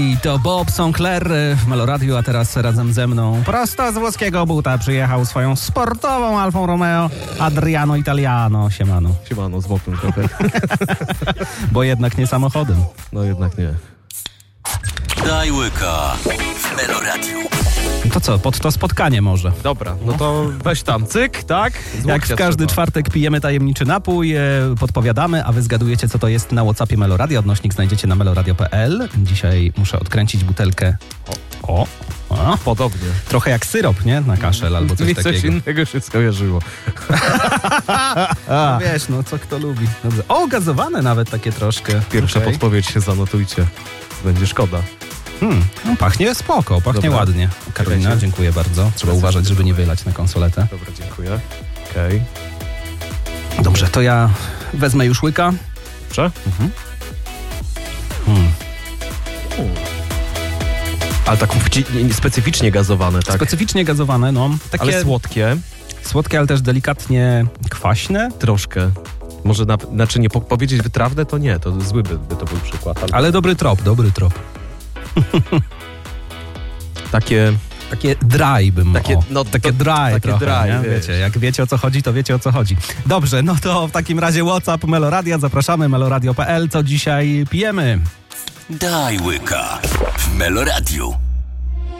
I to Bob Sinclair w Meloradiu, a teraz razem ze mną prosto z włoskiego buta przyjechał swoją sportową Alfą Romeo Adriano Italiano. Siemano. Siemano, zmokłem trochę. Bo jednak nie samochodem. No jednak nie. Daj łyka w Meloradiu. To co, pod to spotkanie może? Dobra, no to weź tam cyk, tak? Jak w każdy czwartek pijemy tajemniczy napój, podpowiadamy, a wy zgadujecie, co to jest na WhatsAppie Meloradio. Odnośnik znajdziecie na meloradio.pl. Dzisiaj muszę odkręcić butelkę. O. Podobnie. Trochę jak syrop, nie? Na kaszel albo coś takiego. Coś innego się skojarzyło. No wiesz, no co kto lubi. Dobrze. O, gazowane nawet takie troszkę. Pierwsza Okej. podpowiedź się zanotujcie. Będzie szkoda. No, pachnie spoko, pachnie Dobra. ładnie. Karolina, Czekajcie. dziękuję bardzo. Trzeba uważać, żeby nie wylać na konsoletę. Dobra, dziękuję. Okej. Dobrze, to ja wezmę już łyka. Dobrze? Ale tak specyficznie gazowane, tak? Specyficznie gazowane, no. Takie Ale słodkie. słodkie, ale też delikatnie kwaśne. Troszkę. Może znaczy nie powiedzieć wytrawne, to nie. To zły by to był przykład. Ale dobry trop, dobry trop. Takie... Takie dry bym Takie, o, no, takie to- dry takie trochę, dry, nie? wiesz. Wiecie, jak wiecie o co chodzi, to wiecie o co chodzi. Dobrze, no to w takim razie WhatsApp Meloradia, zapraszamy meloradio.pl, co dzisiaj pijemy? Daj łyka w Meloradiu.